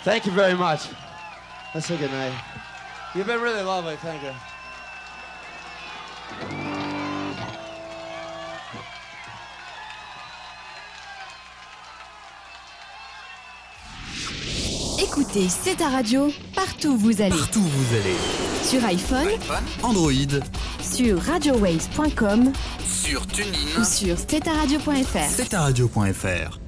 Thank you very much. That's a good night. You've been really lovely, thank you. Écoutez, c'est ta radio, partout où vous allez. Partout où vous allez. Sur iPhone, Android, sur radiowaves.com, sur TuneIn ou sur steta-radio.fr. steta-radio.fr.